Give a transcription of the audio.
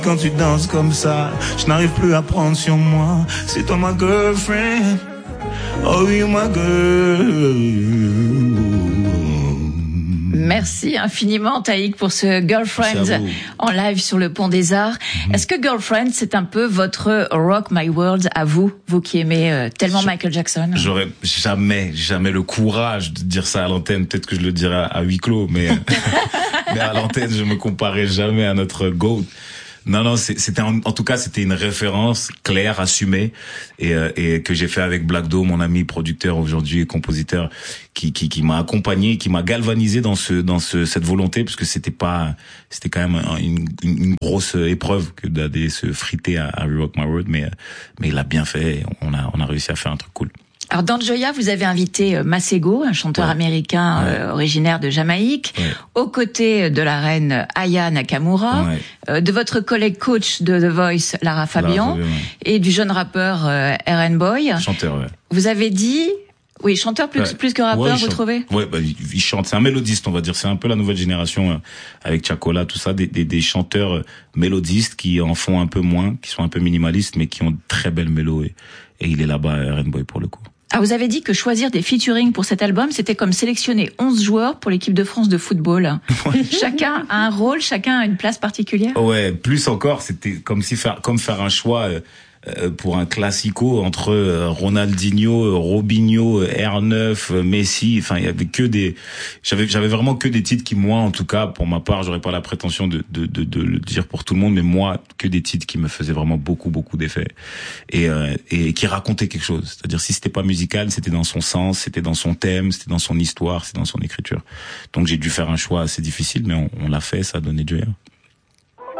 Quand tu danses comme ça, je n'arrive plus à prendre sur moi. C'est toi ma girlfriend. Oh you my girl. Merci infiniment Taïk pour ce Girlfriend en live sur le Pont des Arts. Est-ce que Girlfriend c'est un peu votre Rock My World à vous qui aimez tellement Michael Jackson? J'aurais jamais le courage de dire ça à l'antenne. Peut-être que je le dirais à huis clos, mais à l'antenne je me comparais jamais à notre GOAT. Non, c'était en tout cas c'était une référence claire, assumée et que j'ai fait avec Black Dome, mon ami producteur aujourd'hui et compositeur, qui m'a accompagné, qui m'a galvanisé dans cette volonté, parce que c'était quand même une grosse épreuve que d'aller se friter à Rock My World, mais il a bien fait, on a réussi à faire un truc cool. Alors dans Joya, vous avez invité Masego, un chanteur américain originaire de Jamaïque, aux côtés de la reine Aya Nakamura, de votre collègue coach de The Voice, Lara Fabian, et du jeune rappeur RN Boy. Chanteur, Vous avez dit... Oui, chanteur plus que rappeur, vous trouvez? Ouais, il chante. C'est un mélodiste, on va dire. C'est un peu la nouvelle génération avec Chacola, tout ça, des chanteurs mélodistes qui en font un peu moins, qui sont un peu minimalistes, mais qui ont de très belles mélos. Et il est là-bas, RN Boy, pour le coup. Ah, vous avez dit que choisir des featuring pour cet album, c'était comme sélectionner 11 joueurs pour l'équipe de France de football. Chacun a un rôle, chacun a une place particulière. Ouais, plus encore, c'était comme faire un choix pour un classico entre Ronaldinho, Robinho, R9, Messi. Enfin, il y avait j'avais vraiment que des titres qui, moi, en tout cas, pour ma part, j'aurais pas la prétention de le dire pour tout le monde, mais moi, que des titres qui me faisaient vraiment beaucoup d'effets et qui racontaient quelque chose. C'est-à-dire, si c'était pas musical, c'était dans son sens, c'était dans son thème, c'était dans son histoire, c'était dans son écriture. Donc, j'ai dû faire un choix assez difficile, mais on l'a fait, ça a donné Joya.